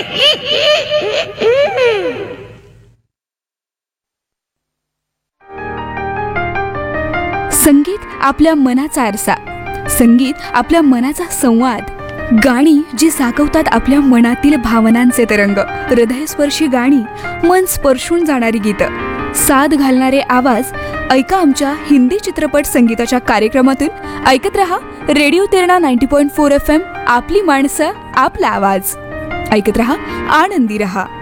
संगीत आपल्या मनाचा आरसा, संगीत आपल्या मनाचा संवाद, गाणी जी साकवतात आपल्या मनातील भावनांचे तरंग, हृदयस्पर्शी गाणी, मन स्पर्शून जाणारी गीतं, साद घालणारे आवाज. ऐका आमच्या हिंदी चित्रपट संगीताच्या कार्यक्रमातून. ऐकत रहा रेडिओ तेरणा 90.4 FM. आपली माणसं, आपला आवाज. ऐकत रहा, आनंदी रहा.